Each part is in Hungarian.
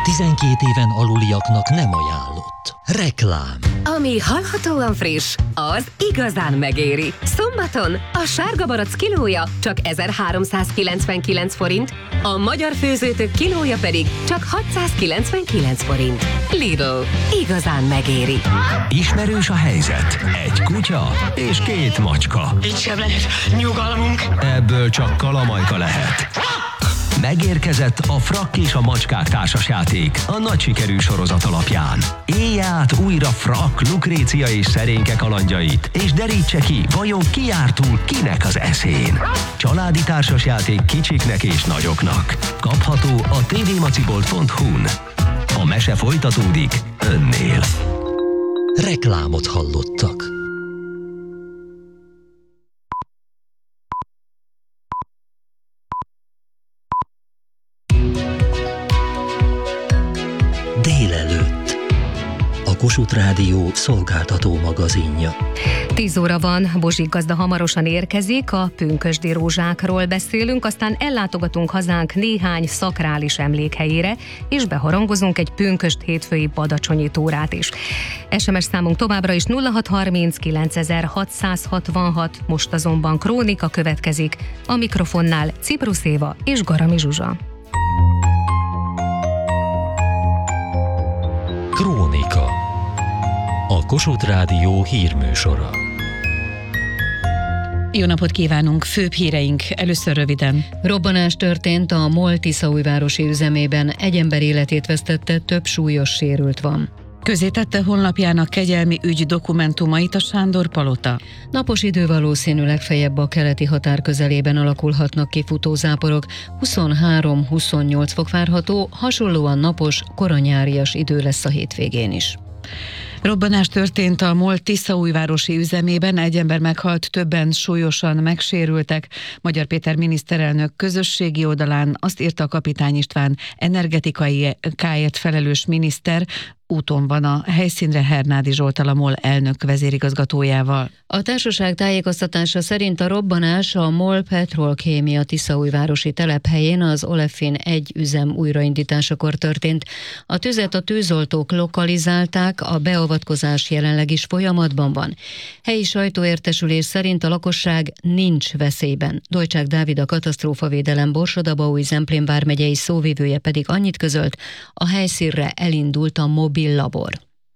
12 éven aluliaknak nem ajánlott. Reklám. Ami hallhatóan friss, az igazán megéri. Szombaton a sárga barack kilója csak 1399 forint, a magyar főzőtök kilója pedig csak 699 forint. Lidl. Igazán megéri. Ismerős a helyzet. Egy kutya és 2 macska. Így sem lehet nyugalmunk. Ebből csak kalamajka lehet. Megérkezett a Frakk és a macskák társasjáték a nagy sikerű sorozat alapján. Élje át újra Frakk, Lukrécia és szerénke kalandjait, és derítse ki, vajon ki jár túl kinek az eszén. Családi társasjáték kicsiknek és nagyoknak. Kapható a tvmacibolt.hu-n. A mese folytatódik önnél. Reklámot hallottak. Délelőtt. A Kossuth Rádió szolgáltató magazinja. 10 óra van, Bozsik gazda hamarosan érkezik, a pünkösdi rózsákról beszélünk, aztán ellátogatunk hazánk néhány szakrális emlékhelyére, és beharangozunk egy pünkösd hétfői badacsonyi túrát is. SMS számunk továbbra is 0630 9666, most azonban krónika következik, a mikrofonnál Ciprusz Éva és Garami Zsuzsa. Krónika. A Kossuth Rádió hírműsora. Jó napot kívánunk, főbb híreink, először röviden. Robbanás történt a MOL Tiszaújvárosi üzemében, egy ember életét vesztette, több súlyos sérült van. Közzétette honlapjának kegyelmi ügy dokumentumait a Sándor Palota. Napos idő, valószínűleg feljebb a keleti határ közelében alakulhatnak ki futózáporok, 23-28 fok várható, hasonlóan napos, koranyárias idő lesz a hétvégén is. Robbanás történt a MOL Tiszaújvárosi üzemében, egy ember meghalt, többen súlyosan megsérültek. Magyar Péter miniszterelnök közösségi oldalán azt írta a Kapitány István, energetikáért felelős miniszter, úton van a helyszínre Hernádi Zsolttal, a MOL elnök vezérigazgatójával. A társaság tájékoztatása szerint a robbanás a MOL Petrolkémia Tiszaújvárosi telephelyén az Olefin 1 üzem újraindításakor történt. A tüzet a tűzoltók lokalizálták, a beavatkozás jelenleg is folyamatban van. Helyi sajtóértesülés szerint a lakosság nincs veszélyben. Dojcsák Dávid, a katasztrófavédelem Borsod-Abaúj-Zemplén vármegyei szóvivője pedig annyit közölt, a helyszínre elindult a mobil labor.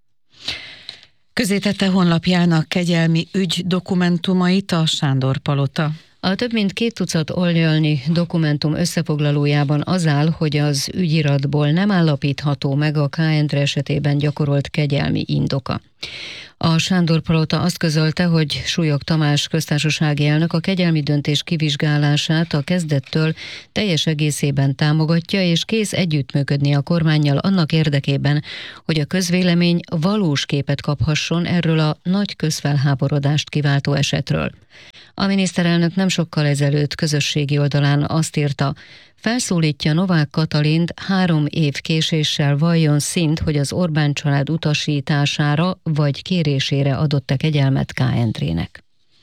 Közzétette honlapjának kegyelmi ügy dokumentumait a Sándor Palota. A több mint 2 tucat oldalnyi dokumentum összefoglalójában az áll, hogy az ügyiratból nem állapítható meg a K. Endre esetében gyakorolt kegyelmi indoka. A Sándor Palota azt közölte, hogy Súlyog Tamás köztársasági elnök a kegyelmi döntés kivizsgálását a kezdettől teljes egészében támogatja, és kész együttműködni a kormánnyal annak érdekében, hogy a közvélemény valós képet kaphasson erről a nagy közfelháborodást kiváltó esetről. A miniszterelnök nem sokkal ezelőtt közösségi oldalán azt írta, felszólítja Novák Katalint 3 év késéssel valljon szint, hogy az Orbán család utasítására vagy kérésére adott-e kegyelmet K. Endrének.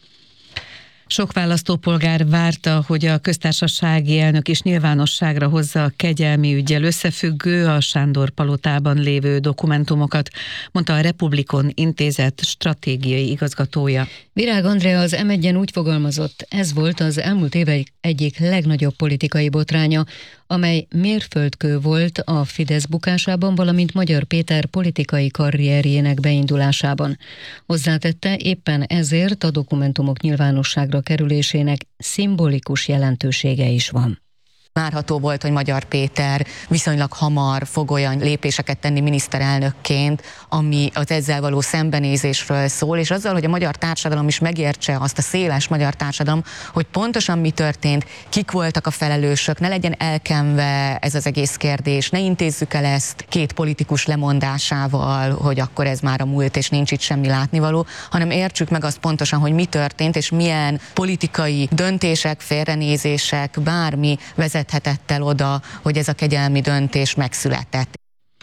Sok választópolgár várta, hogy a köztársasági elnök is nyilvánosságra hozza a kegyelmi üggyel összefüggő, a Sándor Palotában lévő dokumentumokat, mondta a Republikon Intézet stratégiai igazgatója. Virág Andrea az M1-en úgy fogalmazott, ez volt az elmúlt évek egyik legnagyobb politikai botránya, amely mérföldkő volt a Fidesz bukásában, valamint Magyar Péter politikai karrierjének beindulásában. Hozzátette, éppen ezért a dokumentumok nyilvánosságra kerülésének szimbolikus jelentősége is van. Várható volt, hogy Magyar Péter viszonylag hamar fog olyan lépéseket tenni miniszterelnökként, ami az ezzel való szembenézésről szól, és azzal, hogy a magyar társadalom is megértse azt, a széles magyar társadalom, hogy pontosan mi történt, kik voltak a felelősök, ne legyen elkenve ez az egész kérdés, ne intézzük el ezt 2 politikus lemondásával, hogy akkor ez már a múlt, és nincs itt semmi látnivaló, hanem értsük meg azt pontosan, hogy mi történt, és milyen politikai döntések, félrenézések, bármi vezethetett el oda, hogy ez a kegyelmi döntés megszületett.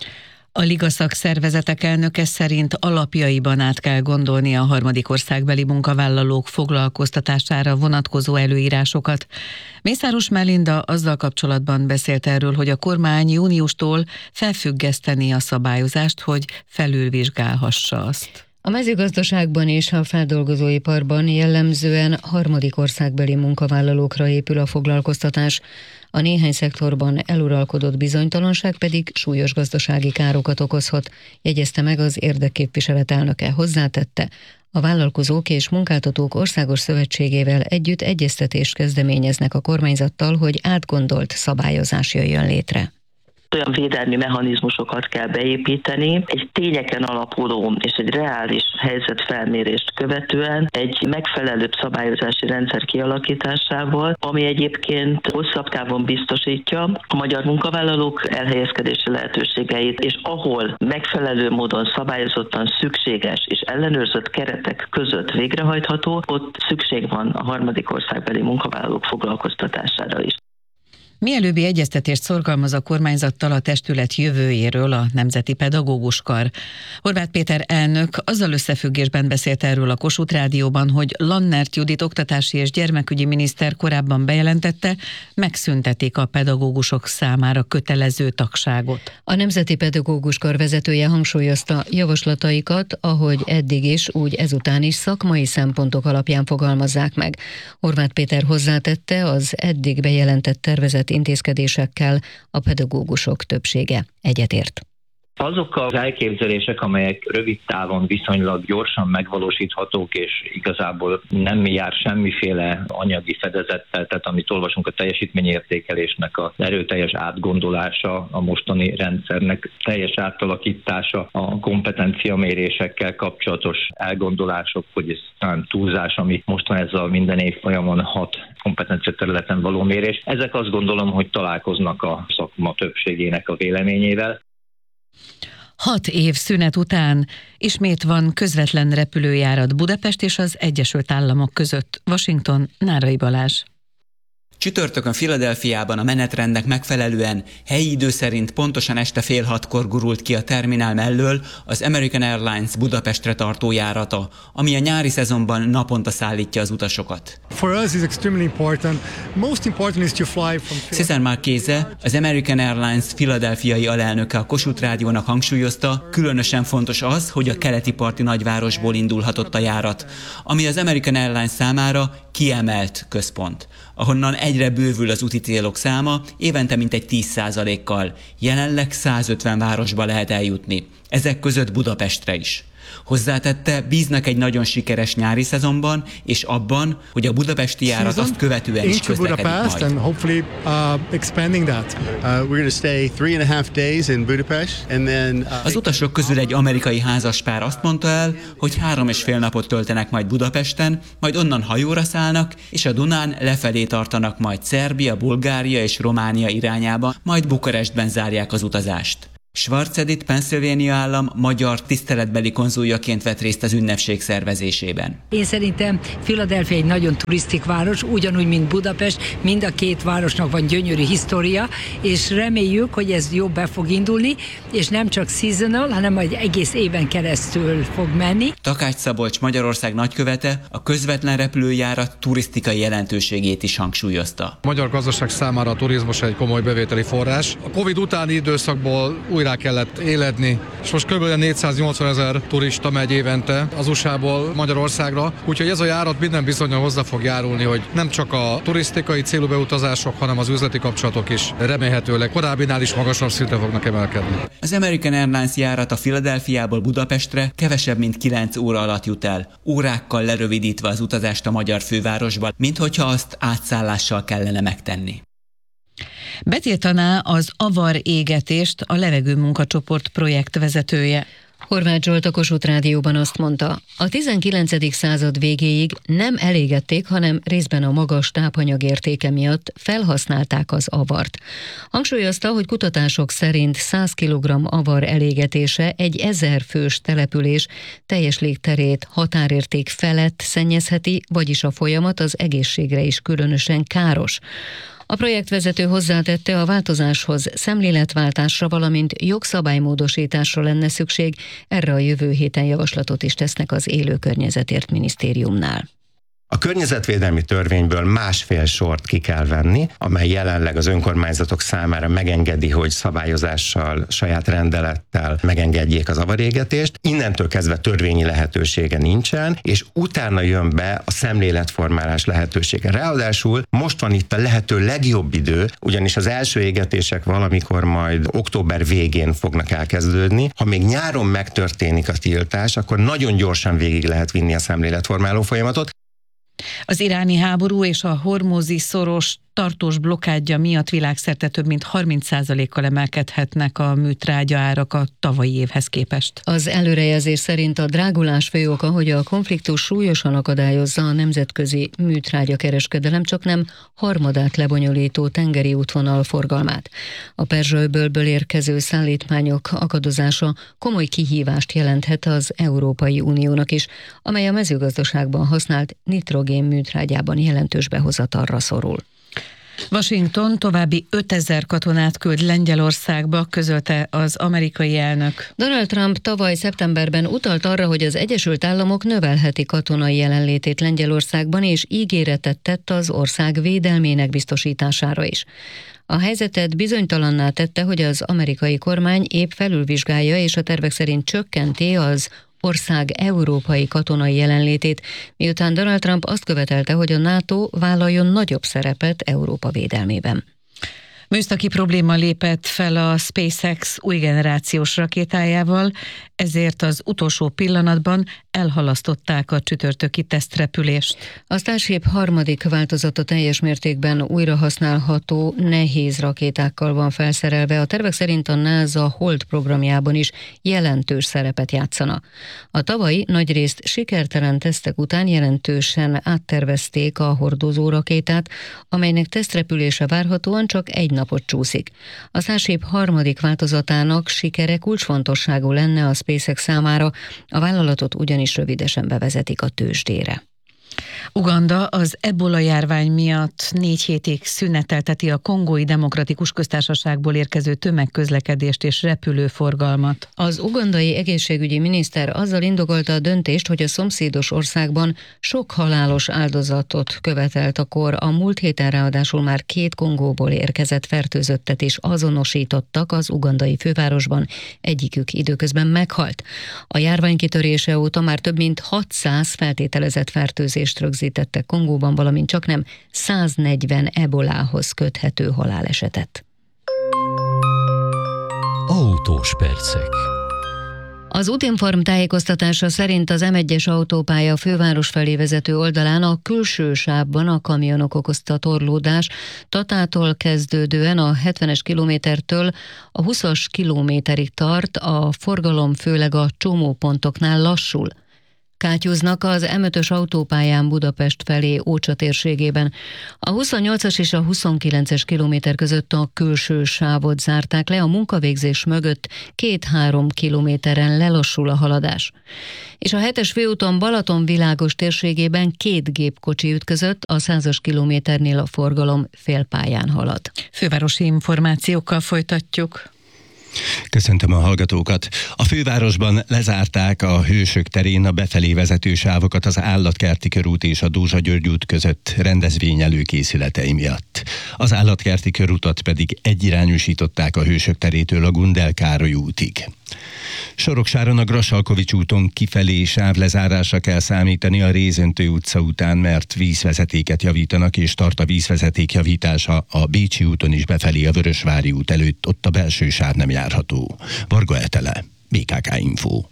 A Liga szakszervezetek elnöke szerint alapjaiban át kell gondolni a harmadik országbeli munkavállalók foglalkoztatására vonatkozó előírásokat. Mészáros Melinda azzal kapcsolatban beszélt erről, hogy a kormány júniustól felfüggeszteni a szabályozást, hogy felülvizsgálhassa azt. A mezőgazdaságban és a feldolgozóiparban jellemzően harmadik országbeli munkavállalókra épül a foglalkoztatás, a néhány szektorban eluralkodott bizonytalanság pedig súlyos gazdasági károkat okozhat, jegyezte meg az érdekképviselet elnöke, hozzátette. A Vállalkozók és Munkáltatók Országos Szövetségével együtt egyeztetést kezdeményeznek a kormányzattal, hogy átgondolt szabályozás jöjjön létre. Olyan védelmi mechanizmusokat kell beépíteni, egy tényeken alapuló és egy reális helyzetfelmérést követően egy megfelelőbb szabályozási rendszer kialakításával, ami egyébként hosszabb távon biztosítja a magyar munkavállalók elhelyezkedési lehetőségeit, és ahol megfelelő módon szabályozottan szükséges és ellenőrzött keretek között végrehajtható, ott szükség van a harmadik országbeli munkavállalók foglalkoztatására is. Mielőbbi egyeztetést szorgalmaz a kormányzattal a testület jövőjéről a Nemzeti Pedagógus Kar. Horváth Péter elnök azzal összefüggésben beszélt erről a Kossuth Rádióban, hogy Lannert Judit oktatási és gyermekügyi miniszter korábban bejelentette, megszüntetik a pedagógusok számára kötelező tagságot. A Nemzeti Pedagógus Kar vezetője hangsúlyozta, javaslataikat, ahogy eddig is, úgy ezután is szakmai szempontok alapján fogalmazzák meg. Horváth Péter hozzátette, az eddig bejelentett tervezett intézkedésekkel a pedagógusok többsége egyetért. Azok az elképzelések, amelyek rövid távon viszonylag gyorsan megvalósíthatók, és igazából nem jár semmiféle anyagi fedezettel, tehát amit olvasunk, a teljesítményértékelésnek az erőteljes átgondolása, a mostani rendszernek teljes átalakítása, a kompetenciamérésekkel kapcsolatos elgondolások, hogy ez talán túlzás, ami most van ez a minden évfolyamon 6 kompetencia területen való mérés. Ezek azt gondolom, hogy találkoznak a szakma többségének a véleményével. 6 év szünet után ismét van közvetlen repülőjárat Budapest és az Egyesült Államok között. Washington, Nárai Balázs. Csütörtökön Philadelphiában a menetrendnek megfelelően helyi idő szerint pontosan este 5:30-kor gurult ki a terminál mellől az American Airlines Budapestre tartó járata, ami a nyári szezonban naponta szállítja az utasokat. César Marchese, az American Airlines Philadelphiai alelnöke a Kossuth Rádiónak hangsúlyozta, különösen fontos az, hogy a keleti parti nagyvárosból indulhatott a járat, ami az American Airlines számára kiemelt központ, ahonnan egyre bővül az úti célok száma, évente mintegy 10%-kal. Jelenleg 150 városba lehet eljutni, ezek között Budapestre is. Hozzátette, bíznak egy nagyon sikeres nyári szezonban, és abban, hogy a budapesti járat azt követően is közlekedik majd. Az utasok közül egy amerikai házaspár azt mondta el, hogy 3,5 napot töltenek majd Budapesten, majd onnan hajóra szállnak, és a Dunán lefelé tartanak majd Szerbia, Bulgária és Románia irányába, majd Bukarestben zárják az utazást. Schwarz Edith Pennsylvania állam magyar tiszteletbeli konzuljaként vett részt az ünnepség szervezésében. Én szerintem Philadelphia egy nagyon turisztik város, ugyanúgy, mint Budapest, mind a két városnak van gyönyörű história, és reméljük, hogy ez jobb be fog indulni, és nem csak seasonal, hanem majd egész éven keresztül fog menni. Takács Szabolcs, Magyarország nagykövete a közvetlen repülőjárat turisztikai jelentőségét is hangsúlyozta. A magyar gazdaság számára a turizmus egy komoly bevételi forrás. A Covid utáni időszakból újra kellett éledni, és most kb. 480 000 turista megy évente az USA-ból Magyarországra, úgyhogy ez a járat minden bizonnyal hozzá fog járulni, hogy nem csak a turisztikai célú beutazások, hanem az üzleti kapcsolatok is remélhetőleg korábbinál is magasabb szintre fognak emelkedni. Az American Airlines járata Philadelphiából Budapestre kevesebb mint 9 óra alatt jut el, órákkal lerövidítve az utazást a magyar fővárosban, minthogyha azt átszállással kellene megtenni. Betiltaná az avar égetést a levegőmunkacsoport projektvezetője. Horváth Zsolt a Kossuth Rádióban azt mondta, a 19. század végéig nem elégették, hanem részben a magas tápanyagértéke miatt felhasználták az avart. Hangsúlyozta, hogy kutatások szerint 100 kg avar elégetése egy 1000 fős település teljes légterét határérték felett szennyezheti, vagyis a folyamat az egészségre is különösen káros. A projektvezető hozzátette, a változáshoz szemléletváltásra, valamint jogszabálymódosításra lenne szükség, erre a jövő héten javaslatot is tesznek az Élő Környezetért Minisztériumnál. A környezetvédelmi törvényből másfél sort ki kell venni, amely jelenleg az önkormányzatok számára megengedi, hogy szabályozással, saját rendelettel megengedjék az avarégetést. Innentől kezdve törvényi lehetősége nincsen, és utána jön be a szemléletformálás lehetősége. Ráadásul most van itt a lehető legjobb idő, ugyanis az első égetések valamikor majd október végén fognak elkezdődni. Ha még nyáron megtörténik a tiltás, akkor nagyon gyorsan végig lehet vinni a szemléletformáló folyamatot. Az iráni háború és a hormúzi szoros tartós blokkádja miatt világszerte több mint 30%-kal emelkedhetnek a műtrágya árak a tavalyi évhez képest. Az előrejelzés szerint a drágulás fő oka, hogy a konfliktus súlyosan akadályozza a nemzetközi műtrágya kereskedelem csaknem harmadát lebonyolító tengeri útvonal forgalmát. A Perzsa-öbölből érkező szállítmányok akadozása komoly kihívást jelenthet az Európai Uniónak is, amely a mezőgazdaságban használt nitrogén műtrágyában jelentős behozatalra szorul. Washington további 5000 katonát küld Lengyelországba, közölte az amerikai elnök. Donald Trump tavaly szeptemberben utalt arra, hogy az Egyesült Államok növelheti katonai jelenlétét Lengyelországban, és ígéretet tett az ország védelmének biztosítására is. A helyzetet bizonytalanná tette, hogy az amerikai kormány épp felülvizsgálja, és a tervek szerint csökkenti az ország európai katonai jelenlétét, miután Donald Trump azt követelte, hogy a NATO vállaljon nagyobb szerepet Európa védelmében. Műszaki probléma lépett fel a SpaceX új generációs rakétájával, ezért az utolsó pillanatban elhalasztották a csütörtöki tesztrepülést. A Starship harmadik változata teljes mértékben újrahasználható nehéz rakétákkal van felszerelve. A tervek szerint a NASA Hold programjában is jelentős szerepet játszana. A tavalyi nagyrészt sikertelen tesztek után jelentősen áttervezték a hordozó rakétát, amelynek tesztrepülése várhatóan csak egy napot csúszik. A Starship harmadik változatának sikere kulcsfontosságú lenne a SpaceX számára, a vállalatot ugyanis rövidesen bevezetik a tőzsdére. Uganda az ebola járvány miatt 4 hétig szünetelteti a Kongói Demokratikus Köztársaságból érkező tömegközlekedést és repülőforgalmat. Az ugandai egészségügyi miniszter azzal indokolta a döntést, hogy a szomszédos országban sok halálos áldozatot követelt a kor. A múlt héten ráadásul már 2 Kongóból érkezett fertőzöttet is azonosítottak az ugandai fővárosban, egyikük időközben meghalt. A járvány kitörése óta már több mint 600 feltételezett fertőzést rögzítettek Kongóban, valamint csaknem 140 ebolához köthető halálesetet. Autós percek. Az Útinform tájékoztatása szerint az M1-es autópálya főváros felé vezető oldalán a külső sávban a kamionok okozta torlódás Tatától kezdődően a 70-es kilométertől a 20-as kilométerig tart, a forgalom főleg a csomópontoknál lassul. Kátyúznak az M5-ös autópályán Budapest felé Ócsa térségében. A 28-as és a 29-es kilométer között a külső sávot zárták le, a munkavégzés mögött 2-3 kilométeren lelassul a haladás. És a 7-es főúton Balaton-Világos térségében 2 gépkocsi ütközött, a 100-as kilométernél a forgalom félpályán halad. Fővárosi információkkal folytatjuk. Köszöntöm a hallgatókat! A fővárosban lezárták a Hősök terén a befelé vezető sávokat az Állatkerti körút és a Dózsa-György út között rendezvény előkészületei miatt. Az Állatkerti körútat pedig egyirányúsították a Hősök terétől a Gundel Károly útig. Soroksáron a Grassalkovich úton kifelé sávlezárásra kell számítani a Rézöntő utca után, mert vízvezetéket javítanak, és tart a vízvezeték javítása a Bécsi úton is befelé a Vörösvári út előtt, ott a belső sáv nem járható. Varga Etele, BKK Info.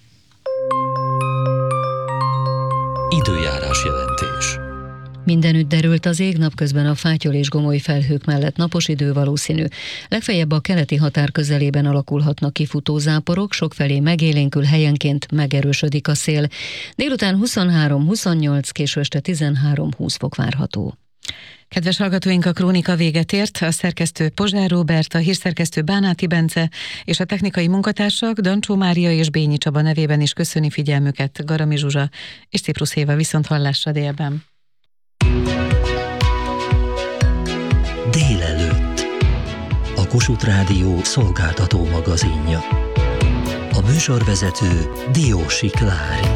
Időjárás jelentés. Mindenütt derült az ég, napközben a fátyol és gomoly felhők mellett napos idő valószínű. Legfeljebb a keleti határ közelében alakulhatnak kifutó záporok, sokfelé megélénkül, helyenként megerősödik a szél. Délután 23-28, késő este 13-20 fok várható. Kedves hallgatóink, a krónika véget ért, a szerkesztő Pozsár Róbert, a hírszerkesztő Bánáti Bence és a technikai munkatársak Dancsó Mária és Bényi Csaba nevében is köszöni figyelmüket Garami Zsuzsa és Ciprusz Éva, viszonthallásra délben. Délelőtt. Kossuth Rádió szolgáltató magazinja. A műsorvezető Diósi Klári.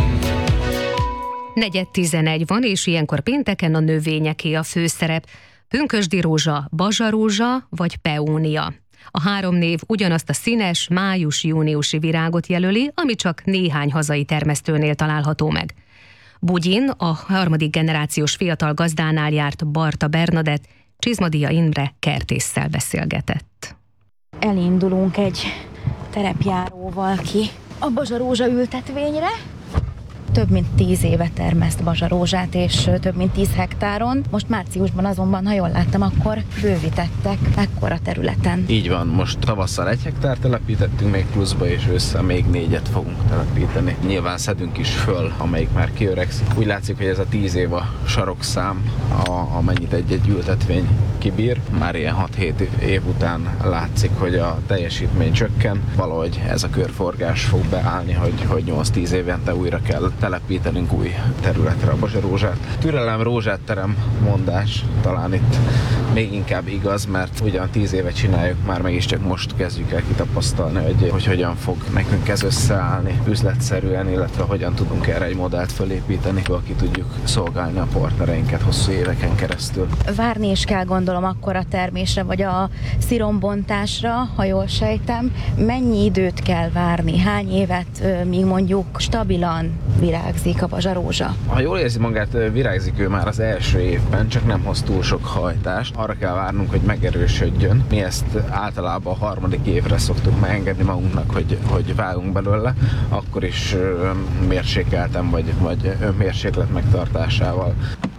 4:11 van, és ilyenkor pénteken a növényeké a főszerep. Pünkösdi rózsa, bazsarózsa vagy peónia. A három név ugyanazt a színes, május-júniusi virágot jelöli, ami csak néhány hazai termesztőnél található meg. Bugyin, a harmadik generációs fiatal gazdánál járt Barta Bernadett, Csizmadia Imre kertésszel beszélgetett. Elindulunk egy terepjáróval ki a bazsarózsa ültetvényre. Több mint 10 éve termeszt bazsarózsát, és több mint 10 hektáron. Most márciusban azonban, ha jól láttam, akkor bővítettek ekkora területen. Így van, most tavasszal 1 hektár telepítettünk még pluszba, és ősszel még 4-et fogunk telepíteni. Nyilván szedünk is föl, amelyik már kiöregszik. Úgy látszik, hogy ez a 10 év a sarokszám, amennyit egy ültetvény kibír. Már ilyen 6-7 év után látszik, hogy a teljesítmény csökken. Valahogy ez a körforgás fog beállni, hogy 8-10 évente újra kell telepítenünk új területre a bazsarózsát. Türelem, rózsátterem mondás talán itt még inkább igaz, mert ugyan 10 éve csináljuk, már mégiscsak most kezdjük el kitapasztalni, hogy hogyan fog nekünk ez összeállni üzletszerűen, illetve hogyan tudunk erre egy modellt fölépíteni, aki tudjuk szolgálni a partnereinket hosszú éveken keresztül. Várni is kell, gondolom, akkor a termésre, vagy a szirombontásra, ha jól sejtem. Mennyi időt kell várni? Hány évet, míg mondjuk stabilan virágzik a bazsarózsa? Ha jól érzi magát, virágzik ő már az első évben, csak nem hoz túl sok hajtást. Arra kell várnunk, hogy megerősödjön. Mi ezt általában a 3. évre szoktuk megengedni magunknak, hogy vágunk belőle, akkor is mérsékelten vagy önmérséklet megtartásával.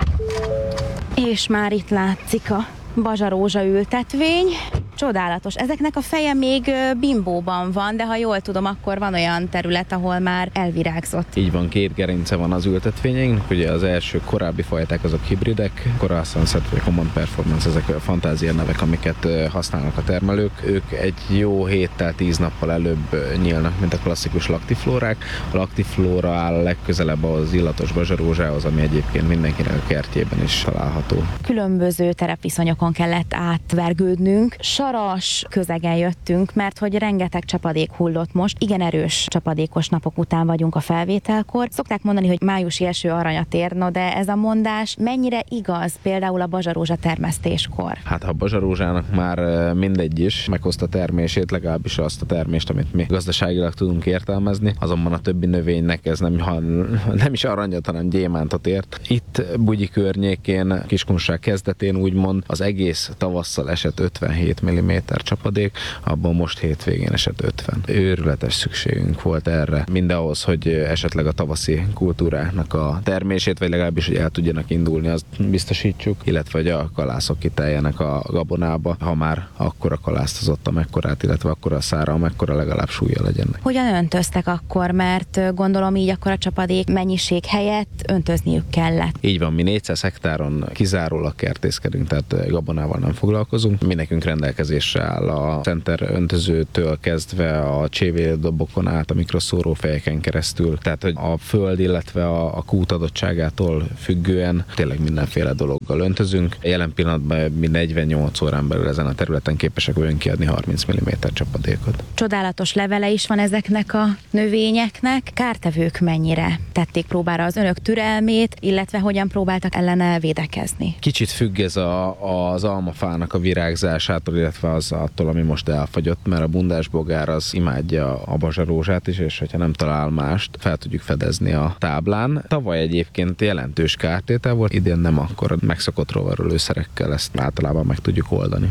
És már itt látszik a bazsarózsa ültetvény. Csodálatos. Ezeknek a feje még bimbóban van, de ha jól tudom, akkor van olyan terület, ahol már elvirágzott. Így van, 2 gerince van az ültetvényeinknek. Ugye az első korábbi fajták azok hibridek, Coral Sunset vagy Common Performance, ezek a fantázia nevek, amiket használnak a termelők. Ők egy jó 7-10 nappal előbb nyílnak, mint a klasszikus laktiflórák. A laktiflóra áll legközelebb az illatos bazsarózsához, ami egyébként mindenkinek a kertjében is található. Különböző terepviszonyokon kellett átvergődnünk. Saras közegen jöttünk, mert hogy rengeteg csapadék hullott most. Igen erős csapadékos napok után vagyunk a felvételkor. Szokták mondani, hogy májusi eső aranyat ér, no, de ez a mondás mennyire igaz például a bazsarózsa termesztéskor? Hát ha a bazsarózsának már mindegy is, meghozta termését, legalábbis azt a termést, amit mi gazdaságilag tudunk értelmezni, azonban a többi növénynek ez nem is aranyat, hanem gyémántot ért. Itt Bugyi környékén, Kiskunság kezdetén úgymond az egész tavasszal esett 57 mm csapadék, abban most hétvégén esett 50. Őrületes szükségünk volt erre, mindahhoz, hogy esetleg a tavaszi kultúráknak a termését, vagy legalábbis, hogy el tudjanak indulni, azt biztosítsuk, illetve hogy a kalászok kiteljenek a gabonába, ha már akkora kalásztozott, amekkorát, illetve akkora szára, amekkora legalább súlya legyen. Hogyan öntöztek akkor, mert gondolom így akkor a csapadék mennyiség helyett öntözniük kellett? Így van, mi 400 hektáron kizárólag kertészkedünk, tehát gabonával nem foglalkozunk. Mi nekünk rendelkezésre áll a center öntözőtől kezdve a csévéldobokon át a mikroszórófejeken keresztül, tehát hogy a föld, illetve a kút adottságától függően tényleg mindenféle dologgal öntözünk. Jelen pillanatban mi 48 órán belül ezen a területen képesek vagyunk kiadni 30 mm csapadékot. Csodálatos levele is van ezeknek a növényeknek. Kártevők mennyire tették próbára az önök türelmét, illetve hogyan próbáltak ellene védekezni? Kicsit függ ez az almafának a virágzásától, illetve az attól, ami most elfagyott, mert a bundásbogár az imádja a bazsarózsát is, és hogyha nem talál mást, fel tudjuk fedezni a táblán. Tavaly egyébként jelentős kártétel volt, idén nem, akkor megszokott rovarölőszerekkel ezt általában meg tudjuk oldani.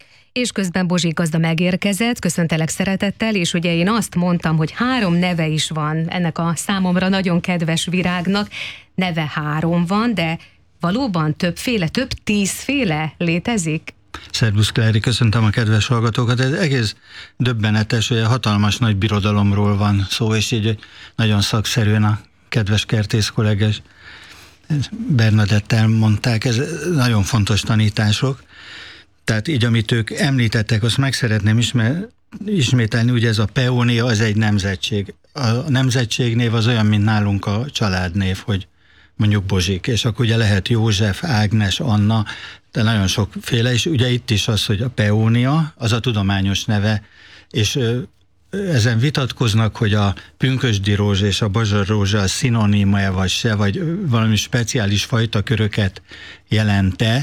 És közben Bozsik gazda megérkezett, köszöntelek szeretettel, és ugye én azt mondtam, hogy 3 neve is van ennek a számomra nagyon kedves virágnak. Neve 3 van, de valóban többféle, több 10 féle létezik? Szervusz Klári, köszöntöm a kedves hallgatókat. Ez egész döbbenetes, hogy hatalmas nagy birodalomról van szó, és így nagyon szakszerűen a kedves kertész kollégás Bernadettel mondták, ez nagyon fontos tanítások. Tehát így, amit ők említettek, azt meg szeretném ismételni, ugye ez a peónia, az egy nemzetség. A nemzetségnév az olyan, mint nálunk a családnév, hogy mondjuk Bozsik, és akkor ugye lehet József, Ágnes, Anna, de nagyon sokféle, és ugye itt is az, hogy a peónia, az a tudományos neve, és ezen vitatkoznak, hogy a pünkösdi rózsa és a bazsarrózsa szinonimája vagy se, vagy valami speciális fajtaköröket jelent-e,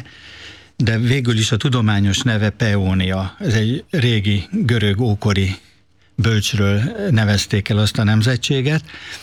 de végül is a tudományos neve peónia. Ez egy régi görög ókori bölcsről nevezték el azt a nemzetséget,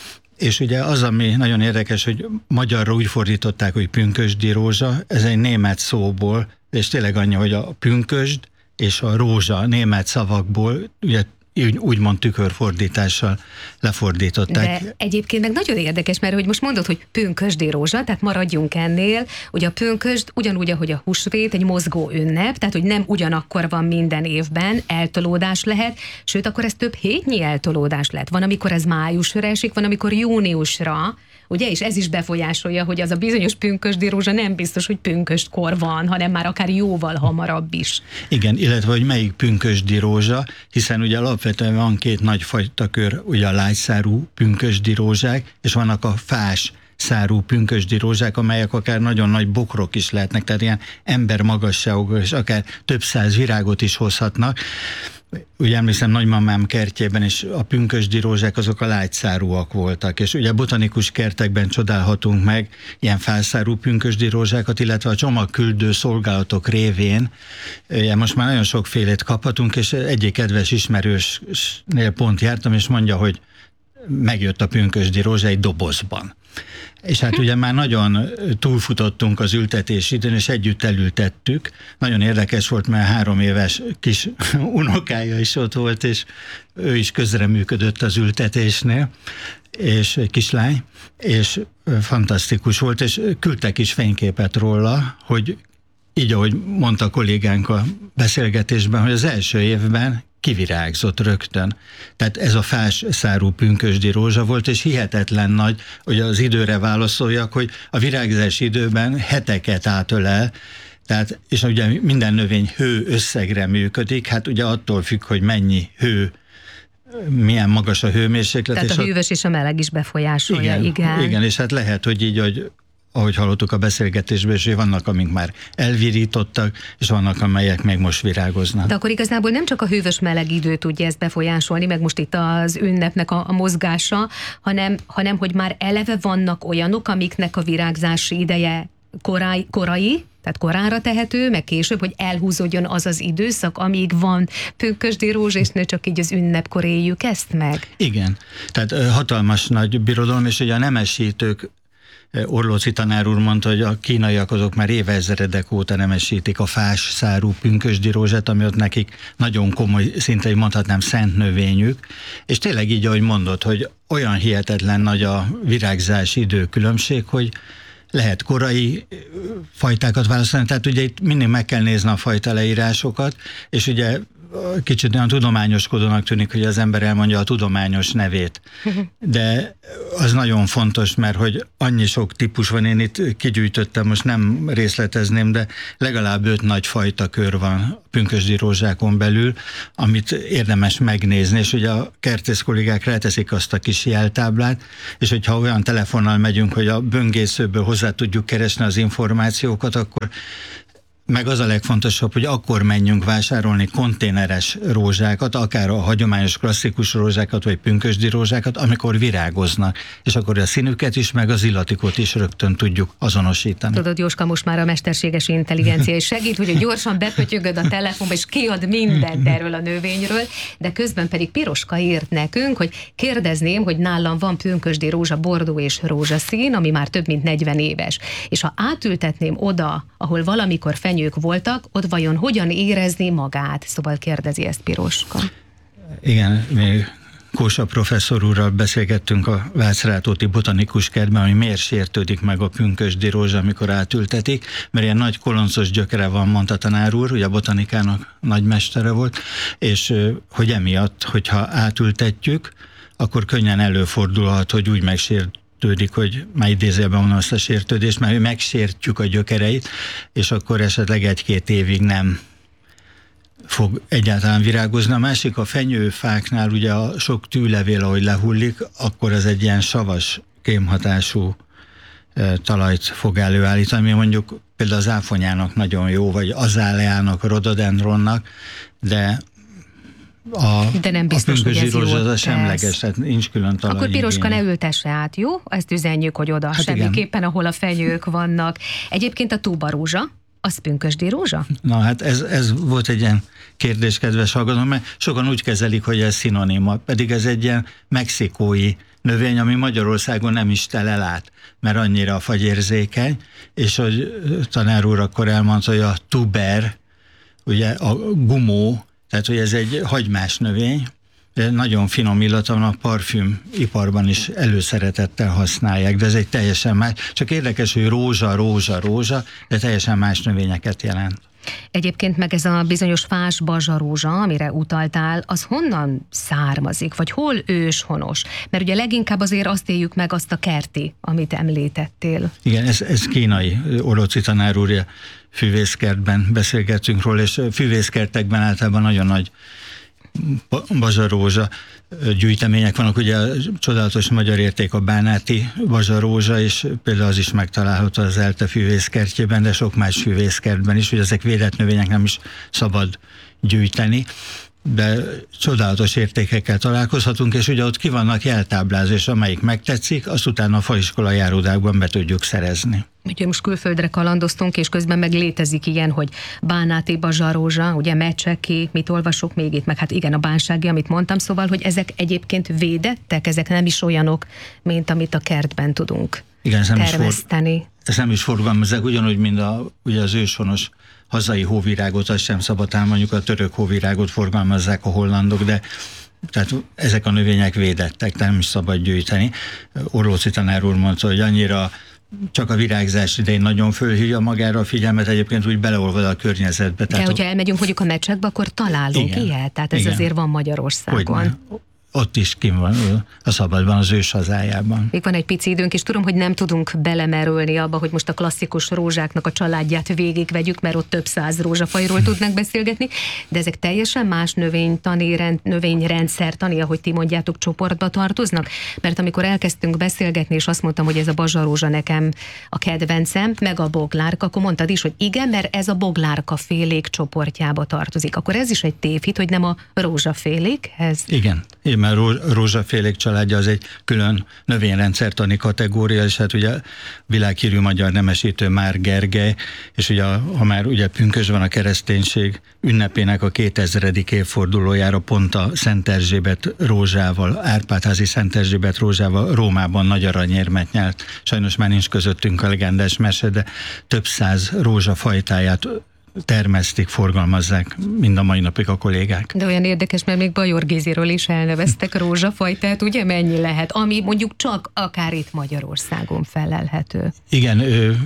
és ugye az, ami nagyon érdekes, hogy magyarra úgy fordították, hogy pünkösdi rózsa, ez egy német szóból, és tényleg annyi, hogy a pünkösd és a rózsa német szavakból, ugye úgymond tükörfordítással lefordították. De egyébként meg nagyon érdekes, mert hogy most mondod, hogy pünkösdi rózsa, tehát maradjunk ennél, ugye a pünkösd ugyanúgy, ahogy a húsvét, egy mozgó ünnep, tehát hogy nem ugyanakkor van minden évben, eltolódás lehet, sőt, akkor ez több hétnyi eltolódás lehet. Van, amikor ez májusra esik, van, amikor júniusra, ugye, és ez is befolyásolja, hogy az a bizonyos pünkösdi rózsa nem biztos, hogy pünkösdkor van, hanem már akár jóval hamarabb is. Igen, illetve, hogy melyik pünkösdi rózsa, hiszen ugye alapvetően van két nagy fajtakör, ugye a lágyszárú pünkösdi rózsák, és vannak a fás szárú pünkösdi rózsák, amelyek akár nagyon nagy bokrok is lehetnek, tehát ilyen embermagasságok, és akár több száz virágot is hozhatnak. Ugye emlékszem, nagymamám kertjében is a pünkösdi rózsák azok a lágyszárúak voltak, és ugye botanikus kertekben csodálhatunk meg ilyen felszárú pünkösdi rózsákat, illetve a csomagküldő szolgálatok révén ugye most már nagyon sokfélét kaphatunk, és egyik kedves ismerősnél pont jártam, és mondja, hogy megjött a pünkösdi rózsa egy dobozban. És hát ugye már nagyon túlfutottunk az ültetés időn, és együtt elültettük. Nagyon érdekes volt, mert 3 éves kis unokája is ott volt, és ő is közreműködött az ültetésnél, és kislány, és fantasztikus volt, és küldtek is fényképet róla, hogy így, ahogy mondta a kollégánk a beszélgetésben, hogy az első évben kivirágzott rögtön. Tehát ez a fás szárú pünkösdi rózsa volt, és hihetetlen nagy, hogy az időre válaszoljak, hogy a virágzás időben heteket átölel, tehát, és ugye minden növény hő összegre működik, hát ugye attól függ, hogy mennyi hő, milyen magas a hőmérséklet. Tehát és a hűvös és a meleg is befolyásolja, igen. Igen, és hát lehet, hogy így, hogy ahogy hallottuk a beszélgetésben, és vannak, amik már elvirítottak, és vannak, amelyek még most virágoznak. De akkor igazából nem csak a hűvös meleg idő tudja ezt befolyásolni, meg most itt az ünnepnek a mozgása, hanem hogy már eleve vannak olyanok, amiknek a virágzási ideje korai, tehát koránra tehető, meg később, hogy elhúzódjon az az időszak, amíg van pünkösdi rózsa, és ne csak így az ünnepkor éljük ezt meg. Igen, tehát hatalmas nagy birodalom, és ugye a nemesítők, Orlóci tanár úr mondta, hogy a kínaiak azok már évezredek óta nemesítik a fás szárú pünkösdi rózsát, ami ott nekik nagyon komoly, szinte mondhatnám szent növényük, és tényleg így, ahogy mondod, hogy olyan hihetetlen nagy a virágzási időkülönbség, hogy lehet korai fajtákat választani, tehát ugye itt mindig meg kell nézni a fajta leírásokat, és ugye kicsit olyan tudományoskodónak tűnik, hogy az ember elmondja a tudományos nevét. De az nagyon fontos, mert hogy annyi sok típus van, én itt kigyűjtöttem, most nem részletezném, de legalább 5 nagy fajtakör van pünkösdi rózsákon belül, amit érdemes megnézni, és ugye a kertész kollégák ráteszik azt a kis jeltáblát, és hogyha olyan telefonnal megyünk, hogy a böngészőből hozzá tudjuk keresni az információkat, akkor meg az a legfontosabb, hogy akkor menjünk vásárolni konténeres rózsákat, akár a hagyományos klasszikus rózsákat, vagy pünkösdi rózsákat, amikor virágoznak, és akkor a színüket is, meg az illatikot is rögtön tudjuk azonosítani. Tudod, Jóska, most már a mesterséges intelligencia is segít, hogy gyorsan bepötyögöd a telefonba, és kiad mindent erről a növényről, de közben pedig Piroska írt nekünk, hogy kérdezném, hogy nálam van pünkösdi rózsa, bordó és rózsaszín, ami már több mint 40 éves. És ha átültetném oda, ahol valamikor fenyők voltak, ott vajon hogyan érezni magát? Szóval kérdezi ezt Piroska. Igen, még Kósa professzor úrral beszélgettünk a Vácrátóti botanikus kertben, hogy miért sértődik meg a pünkösdi rózsa, amikor átültetik, mert ilyen nagy koloncos gyökere van, mondta tanár úr, ugye a botanikának nagymestere volt, és hogy emiatt, hogyha átültetjük, akkor könnyen előfordulhat, hogy úgy megsértődik, hogy már idézőben van azt a sértődést, mert megsértjük a gyökereit, és akkor esetleg 1-2 évig nem fog egyáltalán virágozni. A másik, a fenyőfáknál ugye a sok tűlevél, ahogy lehullik, akkor ez egy ilyen savas, kémhatású talajt fog előállítani. Mondjuk például az áfonyának nagyon jó, vagy azáleának, rododendronnak, de nem biztos, a pünkösdi rózsa az a tesz. semleges, tehát nincs külön talaj. Akkor Piroska, ne ültesse át, jó? Ezt üzenjük, hogy oda semmiképpen, ahol a fenyők vannak. Egyébként a tubarózsa, az pünkösdi rózsa? Na hát ez volt egy ilyen kérdés, kedves hallgatom, mert sokan úgy kezelik, hogy ez szinonima, pedig ez egy ilyen mexikói növény, ami Magyarországon nem is telel át, mert annyira fagyérzékeny, és hogy tanár úr akkor elmondta, hogy a tuber, ugye a gumó, tehát hogy ez egy hagymás növény, de nagyon finom illata van, a parfümiparban is előszeretettel használják, de ez egy teljesen más, csak érdekes, hogy rózsa, de teljesen más növényeket jelent. Egyébként meg ez a bizonyos fás bazsarózsa, amire utaltál, az honnan származik, vagy hol őshonos? Mert ugye leginkább azért azt éljük meg, azt a kerti, amit említettél. Igen, ez kínai. Orlóczy tanár úr, füvészkertben beszélgetünk róla, és füvészkertekben általában nagyon nagy bazsarózsa gyűjtemények vannak, ugye a csodálatos magyar érték a bánáti bazsarózsa, és például az is megtalálható az ELTE füvészkertjében, de sok más füvészkertben is, hogy ezek védett növények, nem is szabad gyűjteni, de csodálatos értékekkel találkozhatunk, és ugye ott ki vannak jeltáblázva, és amelyik megtetszik, azt utána a faiskola járódákban be tudjuk szerezni. Ugye most külföldre kalandoztunk, és közben meg létezik ilyen, hogy bánáti bazsarózsa, ugye mecseké, mit olvasok még itt, meg hát igen, a bánsági, amit mondtam, szóval, hogy ezek egyébként védettek, ezek nem is olyanok, mint amit a kertben tudunk termeszteni. Ezt nem is forgalmazzák, ugyanúgy, mint ugye az őshonos hazai hóvirágot, azt sem szabad, mondjuk a török hóvirágot forgalmazzák a hollandok, de tehát ezek a növények védettek, tehát nem is szabad gyűjteni. Orlóczy tanár úr mondta, hogy annyira csak a virágzás idején nagyon fölhívja magára a figyelmet, egyébként úgy beleolvad a környezetbe. De hogyha elmegyünk mondjuk a mecsekbe, akkor találunk ilyet, tehát ez azért van Magyarországon. Hogyne. Ott is kim van, a szabadban, az ős hazájában. Még van egy pici időnk, és tudom, hogy nem tudunk belemerülni abba, hogy most a klasszikus rózsáknak a családját végigvegyük, mert ott több száz rózsafajról tudnak beszélgetni, de ezek teljesen más növényrendszertani, ahogy ti mondjátok, csoportba tartoznak? Mert amikor elkezdtünk beszélgetni, és azt mondtam, hogy ez a bazsarózsa nekem a kedvencem, meg a boglárka, akkor mondtad is, hogy igen, mert ez a boglárka félék csoportjába tartozik. Akkor ez is egy tévhit, hogy nem a rózsafélékhez? Igen. Mert rózsafélék családja az egy külön növényrendszertani kategória, és hát ugye világhírű magyar nemesítő Már Gergely, és ugye ha már ugye pünkösd van, a kereszténység ünnepének a 2000. évfordulójára pont a Szent Erzsébet rózsával, Árpád-házi Szent Erzsébet rózsával Rómában nagy aranyérmet nyert. Sajnos már nincs közöttünk a legendás mese, de több száz rózsafajtáját termesztik, forgalmazzák mind a mai napig a kollégák. De olyan érdekes, mert még Bajor Géziről is elneveztek rózsafajtát, ugye mennyi lehet, ami mondjuk csak akár itt Magyarországon felelhető. Igen,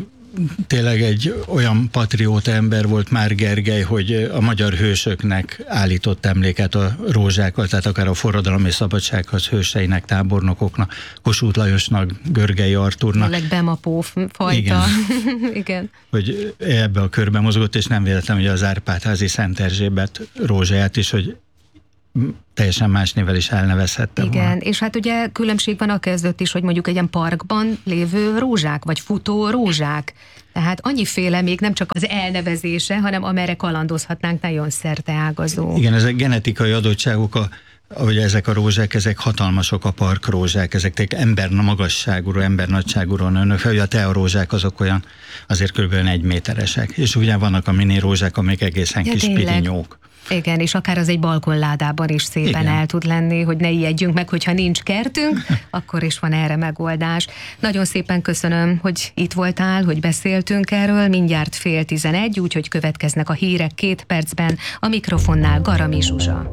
tényleg egy olyan patrióta ember volt Már Gergely, hogy a magyar hősöknek állított emléket a rózsákkal, tehát akár a forradalom és szabadsághoz hőseinek, tábornokoknak, Kossuth Lajosnak, Görgei Artúrnak. Tényleg Bemapó fajta. Igen. Igen. Hogy ebbe a körbe mozgott, és nem véletlen, hogy az Árpád-házi Szent Erzsébet rózsáját is, hogy teljesen más nével is elnevezhette Igen, volna. És hát ugye különbség van a között is, hogy mondjuk egy ilyen parkban lévő rózsák, vagy futó rózsák. Tehát annyiféle még nem csak az elnevezése, hanem amerre kalandozhatnánk, nagyon szerteágazó. Igen, ezek genetikai adottságok, ahogy ezek a rózsák, ezek hatalmasok, a parkrózsák, ezek magasságúról, nagyságúról nőnek fel, hogy a tearózsák azok olyan azért kb. 1 méteresek. És ugye vannak a mini rózsák, amik egészen kis pirinyók. Igen, és akár az egy balkonládában is szépen el tud lenni, hogy ne ijedjünk meg, hogyha nincs kertünk, akkor is van erre megoldás. Nagyon szépen köszönöm, hogy itt voltál, hogy beszéltünk erről, mindjárt 10:30, úgyhogy következnek a hírek 2 percben, a mikrofonnál Garami Zsuzsa.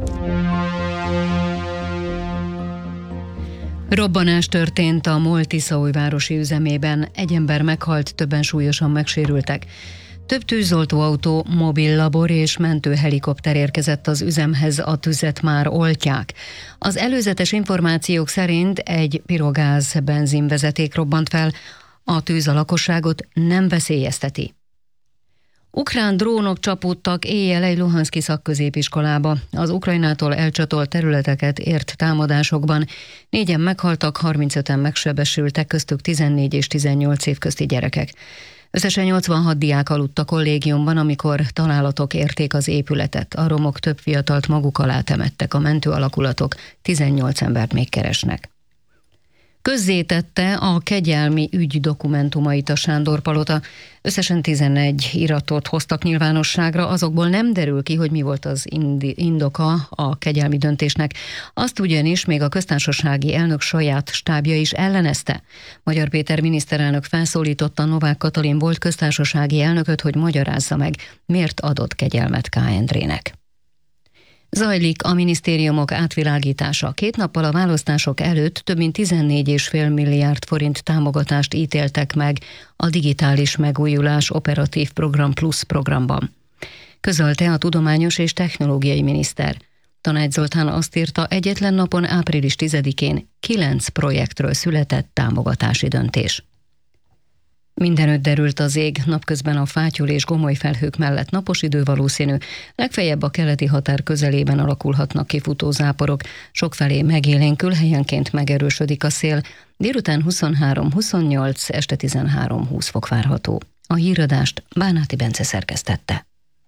Robbanás történt a MOL Tiszaújvárosi üzemében, egy ember meghalt, többen súlyosan megsérültek. Több tűzoltóautó, mobillabor és mentőhelikopter érkezett az üzemhez, a tüzet már oltják. Az előzetes információk szerint egy pirogáz benzinvezeték robbant fel, a tűz a lakosságot nem veszélyezteti. Ukrán drónok csapódtak éjjel egy luhanszki szakközépiskolába. Az Ukrajnától elcsatolt területeket ért támadásokban 4-en meghaltak, 35-en megsebesültek, köztük 14 és 18 év közti gyerekek. Összesen 86 diák aludt a kollégiumban, amikor találatok érték az épületet. A romok több fiatalt maguk alá temettek, a mentő alakulatok 18 embert még keresnek. Közzétette a kegyelmi ügy dokumentumait a Sándor-palota. Összesen 11 iratot hoztak nyilvánosságra, azokból nem derül ki, hogy mi volt az indoka a kegyelmi döntésnek. Azt ugyanis még a köztársasági elnök saját stábja is ellenezte. Magyar Péter miniszterelnök felszólította Novák Katalin volt köztársasági elnököt, hogy magyarázza meg, miért adott kegyelmet K. Endrének. Zajlik a minisztériumok átvilágítása. 2 nappal a választások előtt több mint 14,5 milliárd forint támogatást ítéltek meg a Digitális Megújulás Operatív Program Plus programban. Közölte a tudományos és technológiai miniszter. Tanács Zoltán azt írta, egyetlen napon április 10-én 9 projektről született támogatási döntés. Mindenütt derült az ég, napközben a fátyol és gomoly felhők mellett napos idő valószínű, legfeljebb a keleti határ közelében alakulhatnak ki futózáporok, sokfelé megélénkül, helyenként megerősödik a szél, délután 23-28, este 13-20 fok várható. A híradást Bánáti Bence szerkesztette.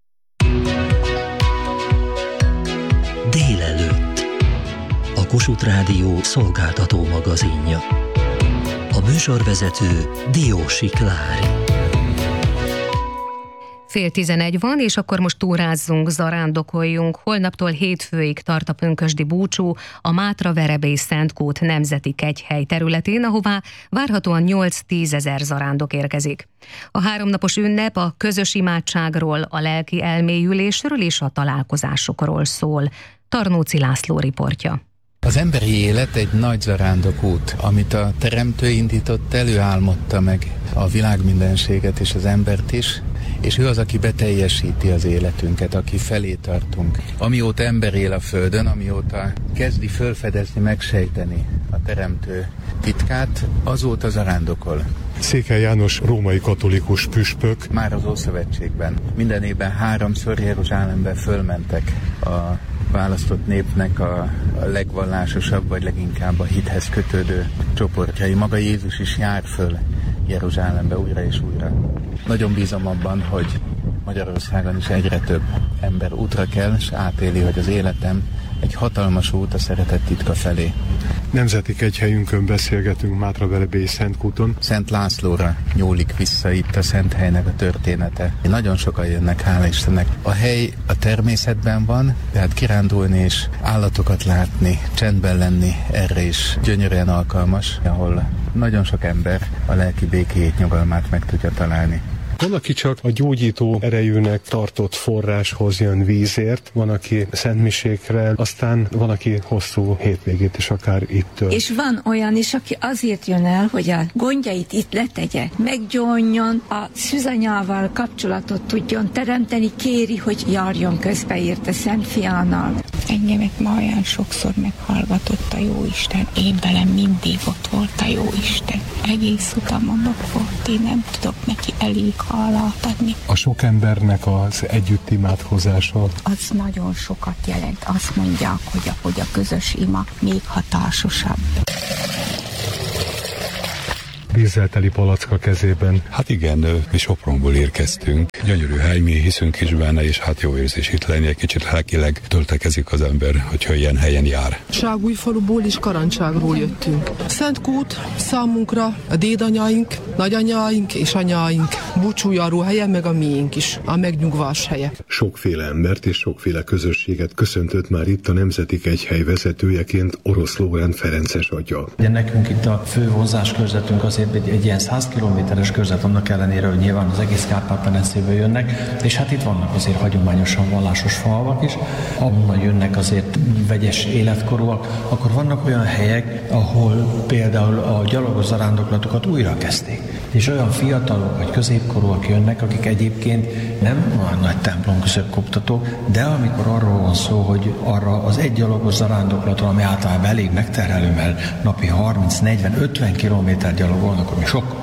Délelőtt. A Kossuth Rádió szolgáltató magazinja. A műsorvezető Diósi Klári. 10:30 van, és akkor most túrázzunk, zarándokoljunk. Holnaptól hétfőig tart a pünkösdi búcsú a Mátra-Verebély-Szentkút nemzeti kegyhely területén, ahová várhatóan 8-10 ezer zarándok érkezik. A 3 napos ünnep a közös imádságról, a lelki elmélyülésről és a találkozásokról szól. Tarnóci László riportja. Az emberi élet egy nagy zarándokút, amit a Teremtő indított elő, álmodta meg a világ mindenséget és az embert is, és ő az, aki beteljesíti az életünket, aki felé tartunk. Amióta ember él a Földön, amióta kezdi fölfedezni, megsejteni a Teremtő titkát, azóta zarándokol. Székely János római katolikus püspök. Már az Ószövetségben minden évben 3-szor Jeruzsálembe fölmentek a választott népnek a legvallásosabb, vagy leginkább a hithez kötődő csoportjai. Maga Jézus is jár föl Jeruzsálembe újra és újra. Nagyon bízom abban, hogy Magyarországon is egyre több ember útra kell, és átéli, hogy az életem egy hatalmas út a szeretet titka felé. Nemzeti kegyhelyünkön beszélgetünk Mátra-Verebély-Szentkúton. Szent Lászlóra nyúlik vissza itt a szent helynek a története. Nagyon sokan jönnek, hála Istennek. A hely a természetben van, tehát kirándulni és állatokat látni, csendben lenni, erre is gyönyörűen alkalmas, ahol nagyon sok ember a lelki békéjét, nyugalmát meg tudja találni. Van, aki csak a gyógyító erejűnek tartott forráshoz jön vízért, van, aki szentmisékre, aztán van, aki hosszú hétvégét is akár itt tölt. És van olyan is, aki azért jön el, hogy a gondjait itt letegye, meggyónjon, a szűzanyával kapcsolatot tudjon teremteni, kéri, hogy járjon közbe érte Szent Fiánal. Engemet ma olyan sokszor meghallgatott a Jóisten, én velem mindig ott volt a Jóisten. Egész utamon ott volt, én nem tudok neki elég hálát adni. A sok embernek az együtt imádkozása. Az nagyon sokat jelent. Azt mondják, hogy a közös ima még hatásosabb. Vízzel teli palacka kezében. Hát igen, mi Sopronból érkeztünk. Gyönyörű hely, mi hiszünk is benne, és hát jó érzés itt lenni, egy kicsit lelkileg töltekezik az ember, hogyha ilyen helyen jár. Ságújfaluból és Karancságról jöttünk. Szentkút számunkra a dédanyáink, nagyanyáink és anyáink búcsújáró helye, meg a miénk is, a megnyugvás helye. Sokféle embert és sokféle közösséget köszöntött már itt a Nemzeti Kegyhely vezetőjeként Orosz Lóránt Ferences atya. De nekünk itt a fő vonzáskörzetünk azért egy ilyen 100 kilométeres körzet, annak ellenére, hogy nyilván az egész Kárpát-medencéből jönnek, és hát itt vannak azért hagyományosan vallásos falvak is, ahonnan jönnek azért vegyes életkorúak, akkor vannak olyan helyek, ahol például a gyalogos zarándoklatokat újra kezdték. És olyan fiatalok vagy középkorúak jönnek, akik egyébként nem olyan nagy templom középkoptatók, de amikor arról van szó, hogy arra az egy gyalogos zarándoklatra, ami általában elég megterhelő, mert napi 30-40-50 kilométer gyalogolnak, ami sok,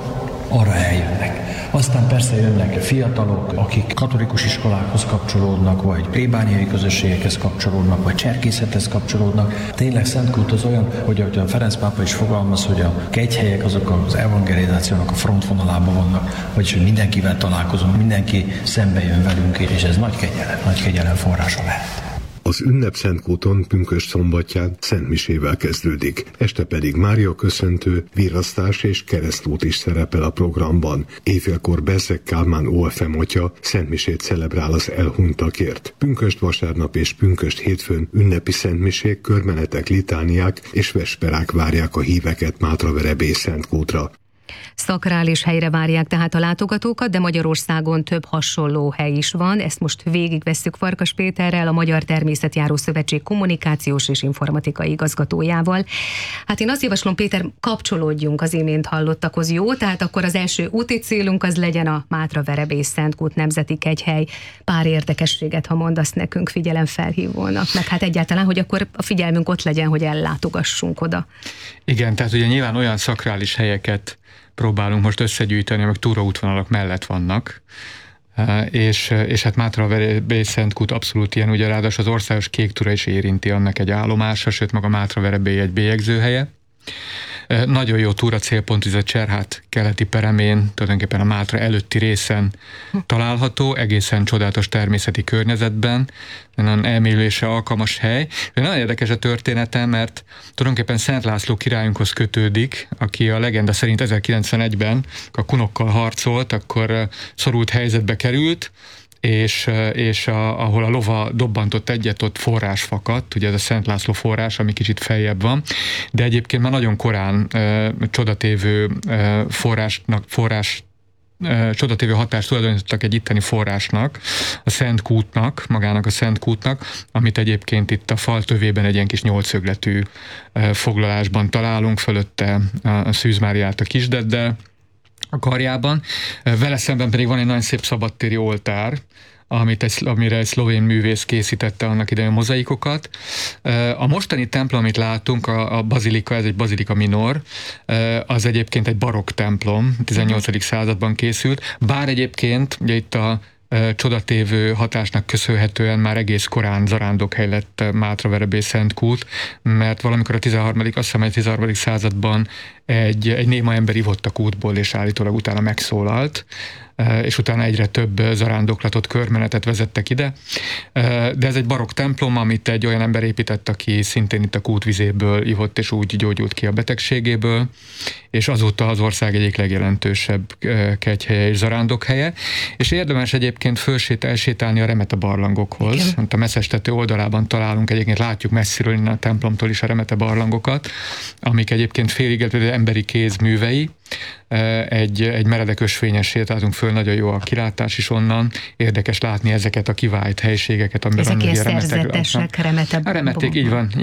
arra eljönnek. Aztán persze jönnek fiatalok, akik katolikus iskolákhoz kapcsolódnak, vagy plébániai közösségekhez kapcsolódnak, vagy cserkészethez kapcsolódnak. Tényleg Szentkút az olyan, hogy a Ferenc pápa is fogalmaz, hogy a kegyhelyek azok az evangelizációnak a frontvonalában vannak, vagyis hogy mindenkivel találkozunk, mindenki szembe jön velünk, és ez nagy kegyelem forrása lehet. Az ünnep Szentkúton pünkösd szombatján szentmisével kezdődik, este pedig Mária köszöntő, virrasztás és keresztút is szerepel a programban. Éjfélkor Bezzeg Kálmán OFM atya szentmisét celebrál az elhunytakért. Pünkösd vasárnap és pünkösd hétfőn ünnepi szentmisék, körmenetek, litániák és vesperák várják a híveket Mátraverebély Szentkútra. Szakrális helyre várják tehát a látogatókat, de Magyarországon több hasonló hely is van. Ezt most végigvesszük Farkas Péterrel, a Magyar Természetjáró Szövetség kommunikációs és informatikai igazgatójával. Hát én azt javaslom, Péter, kapcsolódjunk az imént hallottakhoz, jó? Tehát akkor az első úti célunk az legyen a Mátraverebély Szentkút Nemzeti Kegyhely. Pár érdekességet, ha mondasz nekünk figyelemfelhívónak, meg hát egyáltalán, hogy akkor a figyelmünk ott legyen, hogy ellátogassunk oda. Igen, tehát ugye nyilván olyan szakrális helyeket próbálunk most összegyűjteni, amik túraútvonalak mellett vannak, és hát Mátraverebély Szentkút abszolút ilyen, ugye ráadásul az országos kék túra is érinti annak egy állomása, sőt maga Mátraverebély egy bélyegzőhelye. Nagyon jó túra célpont, ez a Cserhát keleti peremén, tulajdonképpen a Mátra előtti részen található, egészen csodálatos természeti környezetben, nagyon elmélyülésre alkalmas hely. Nagyon érdekes a története, mert tulajdonképpen Szent László királyunkhoz kötődik, aki a legenda szerint 1091-ben a kunokkal harcolt, akkor szorult helyzetbe került, és ahol a lova dobbantott egyet, ott forrás fakadt, ugye ez a Szent László forrás, ami kicsit feljebb van, de egyébként már nagyon korán csodatévő csodatévő hatást tulajdonítottak egy itteni forrásnak, a Szentkútnak, magának a Szentkútnak, amit egyébként itt a fal tövében egy ilyen kis 8-szögletű foglalásban találunk, fölötte a Szűz Máriát a kisdeddel a karjában. Vele szemben pedig van egy nagyon szép szabadtéri oltár, amire egy szlovén művész készítette annak idején mozaikokat. A mostani templom, amit látunk, a bazilika, ez egy bazilika minor, az egyébként egy barokk templom, 18. században készült, bár egyébként ugye itt a csodatévő hatásnak köszönhetően már egész korán zarándokhely lett Mátraverebély Szentkút, mert valamikor a 13. században egy néma ember ivott a kútból, és állítólag utána megszólalt, és utána egyre több zarándoklatot, körmenetet vezettek ide. De ez egy barokk templom, amit egy olyan ember épített, aki szintén itt a kút vizéből ivott, és úgy gyógyult ki a betegségéből, és azóta az ország egyik legjelentősebb kegyhelye és zarándokhelye. És érdemes egyébként elsétálni a Remete barlangokhoz. A Messzestető oldalában találunk, egyébként látjuk messziről innen a templomtól is a Remete barlangokat, amik egyébként félig emberi kéz művei. Egy meredek ösvényen sétáltunk föl, nagyon jó a kilátás is onnan, érdekes látni ezeket a kivált helységeket, amiben ezek ilyen szerzetesek, remeték, így van,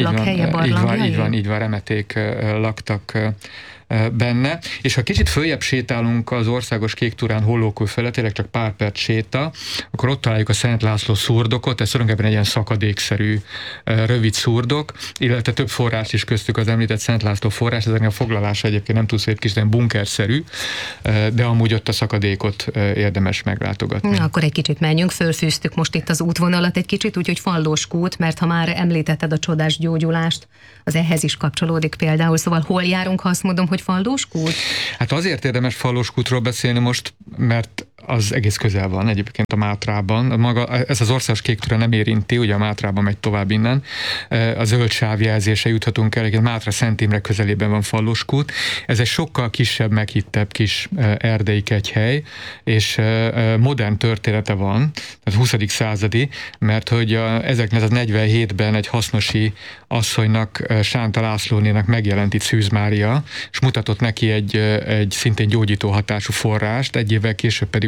remeték laktak benne, és ha kicsit följebb sétálunk az országos kék túrán Hollókúj felett, tényleg csak pár perc séta, akkor ott találjuk a Szent László szurdokot, ez tulajdonképpen egy ilyen szakadékszerű rövid szurdok, illetve több forrás is, köztük az említett Szent László forrás, ezeknek a foglalása egyébként nem túl szép, kis ilyen bunkerszerű, de amúgy ott a szakadékot érdemes meglátogatni. Na, akkor egy kicsit menjünk, fölfűztük most itt az útvonalat egy kicsit, úgyhogy Fallós kút, mert ha már említetted a csodás gyógyulást, az ehhez is kapcsolódik például, szóval hol járunk, ha azt mondom, hogy Fallós kút? Hát azért érdemes Fallós kútról beszélni most, mert az egész közel van egyébként a Mátrában. Maga, ez az országos kék túra nem érinti, ugye a Mátrában megy tovább innen. A zöld sávjelzése juthatunk el, egyébként Mátra Szent Imre közelében van Fallós kút. Ez egy sokkal kisebb, meghittebb kis erdei kegyhely, és modern története van, tehát 20. századi, mert hogy 1947-ben egy hasznosi asszonynak, Sánta Lászlónénak megjelent itt Szűz Mária, és mutatott neki egy szintén gyógyító hatású forrást, egy évvel később pedig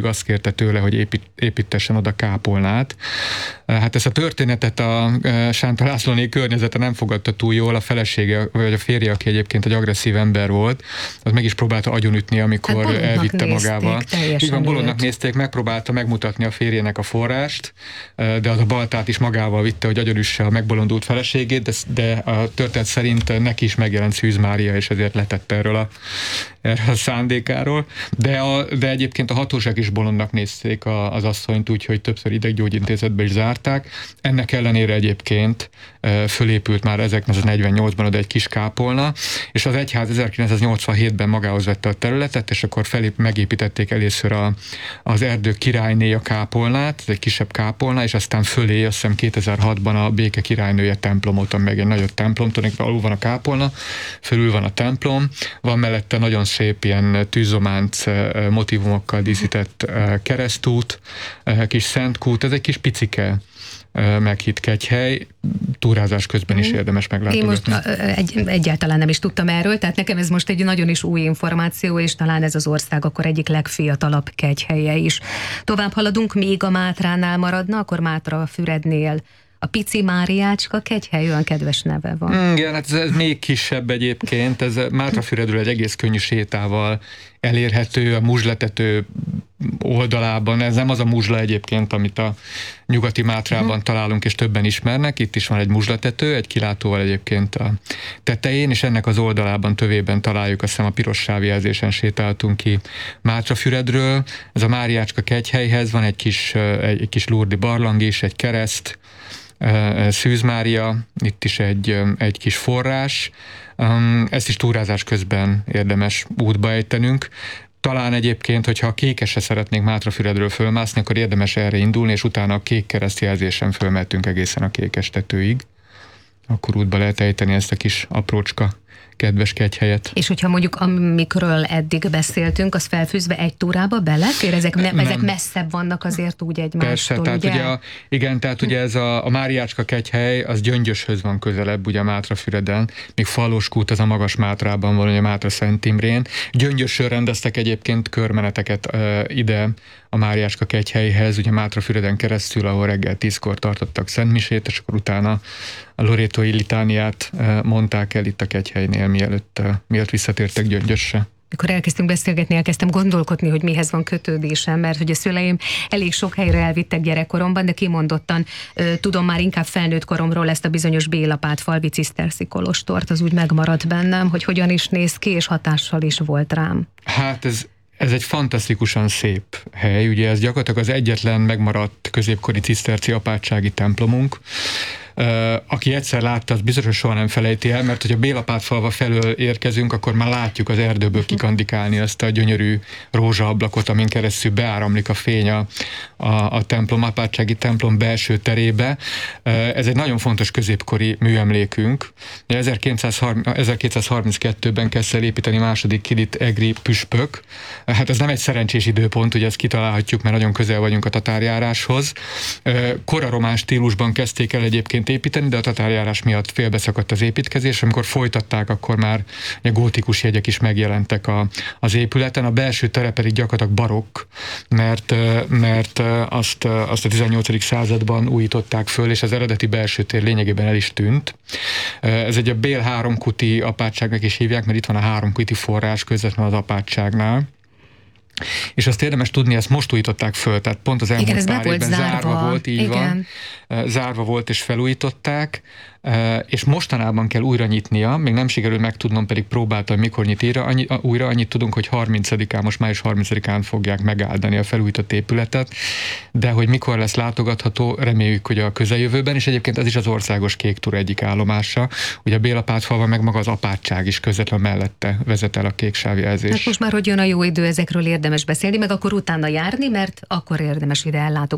község azt kérte tőle, hogy építessen oda kápolnát. Hát ezt a történetet a Sánta Lászlóné környezete nem fogadta túl jól, a felesége, vagy a férje, aki egyébként egy agresszív ember volt, az meg is próbálta agyonütni, amikor hát elvitte magával. Így van, bolondnak nézték, megpróbálta megmutatni a férjének a forrást, de az a baltát is magával vitte, hogy agyonüsse a megbolondult feleségét, de a történet szerint neki is megjelent Szűz Mária, és ezért letett erről a szándékáról. De egyébként a hatóság is bolondnak nézték az asszonyt, úgyhogy többször ideggyógyintézetbe is zárták. Ennek ellenére egyébként fölépült már 1948-ban oda egy kis kápolna, és az egyház 1987-ben magához vette a területet, és akkor megépítették először az Erdők királynéja kápolnát, ez egy kisebb kápolna, és aztán fölé, azt hiszem 2006-ban a Béke királynője templomot, ami meg egy nagyobb templom, tulajdonképpen alul van a kápolna, fölül van a templom, van mellette nagyon szép ilyen tűzománc motívumokkal díszített keresztút, kis szentkút, ez egy kis picike meghitt kegyhely, túrázás közben is érdemes meglátogatni. Én most egyáltalán nem is tudtam erről, tehát nekem ez most egy nagyon is új információ, és talán ez az ország akkor egyik legfiatalabb kegyhelye is. Tovább haladunk, még a Mátránál maradna, akkor Mátrafürednél a Pici Máriácska kegyhely, olyan kedves neve van. Igen, hát ez még kisebb egyébként, ez Mátrafüredről egy egész könnyű sétával elérhető, a Muzsletető oldalában. Ez nem az a Muzsla egyébként, amit a nyugati Mátrában találunk, és többen ismernek. Itt is van egy Muzslatető, egy kilátóval egyébként a tetején, és ennek az oldalában, tövében találjuk, azt hiszem a piros sávjelzésen sétáltunk ki Mátrafüredről. Ez a Máriácska kegyhelyhez van egy kis lurdi barlang is, egy kereszt, Szűz Mária, itt is egy kis forrás. Ezt is túrázás közben érdemes útba ejtenünk. Talán egyébként, hogyha a Kékesre szeretnénk Mátrafüredről fölmászni, akkor érdemes erre indulni, és utána a kék keresztjelzésen fölmehetünk egészen a Kékes tetőig. Akkor útba lehet ejteni ezt a kis aprócska kedves kegyhelyet. És hogyha mondjuk, amikről eddig beszéltünk, az felfűzve egy túrába belefér? Ezek messzebb vannak azért úgy egymástól, persze, ugye? Tehát ugye, tehát ugye ez a Máriácska kegyhely, az Gyöngyöshöz van közelebb, ugye a Mátrafüreden, míg Falloskút az a Magas Mátrában van, ugye Mátra Szent Imrén. Gyöngyöshön rendeztek egyébként körmeneteket ide a Máriácska kegyhelyhez, ugye Mátrafüreden keresztül, ahol reggel 10-kor tartottak szentmisét, és akkor utána a Lorétói litániát mondták el itt a kegyhelynél, mielőtt visszatértek Gyöngyösre. Mikor elkezdtünk beszélgetni, elkezdtem gondolkodni, hogy mihez van kötődésem, mert hogy a szüleim elég sok helyre elvittek gyerekkoromban, de kimondottan tudom már inkább felnőtt koromról ezt a bizonyos Bélapát-falvi ciszterszi kolostort, az úgy megmaradt bennem, hogy hogyan is néz ki, és hatással is volt rám. Hát ez egy fantasztikusan szép hely, ugye ez gyakorlatilag az egyetlen megmaradt középkori ciszterci apátsági templomunk. Aki egyszer látta, az biztos, hogy soha nem felejti el, mert hogyha Bélapátfalva felől érkezünk, akkor már látjuk az erdőből kikandikálni azt a gyönyörű rózsaablakot, amin keresztül beáramlik a fény a templom, apátsági templom belső terébe. Ez egy nagyon fontos középkori műemlékünk. 1232-ben kezdte el építeni második Kilit egri püspök. Hát ez nem egy szerencsés időpont, ugye ezt kitalálhatjuk, mert nagyon közel vagyunk a tatárjáráshoz. Koraromán stílusban kezdték el egyébként építeni, de a tatárjárás miatt félbeszakadt az építkezés. Amikor folytatták, akkor már gótikus jegyek is megjelentek az épületen. A belső tere pedig gyakorlatilag barokk, mert azt a 18. században újították föl, és az eredeti belső tér lényegében el is tűnt. Ez egy a Bél háromkuti apátságnak is hívják, mert itt van a háromkuti forrás közvetlenül az apátságnál. És azt érdemes tudni, ezt most újították föl, tehát pont az elmúlt pár évben zárva volt, így van. Zárva volt és felújították, és mostanában kell újra nyitnia, még nem sikerült megtudnom, pedig próbáltam, mikor nyit újra, annyit tudunk, hogy 30-án, most május 30-án fogják megáldani a felújított épületet, de hogy mikor lesz látogatható, reméljük, hogy a közeljövőben, és egyébként ez is az országos kék túra egyik állomása. Ugye a Bélapátfalva meg maga az apátság is közvetlen mellette vezet el a kék sávjelzés. Hát most már, hogy jön a jó idő, ezekről érdemes beszélni, meg akkor utána járni, mert akkor érdemes ide ellátogatni.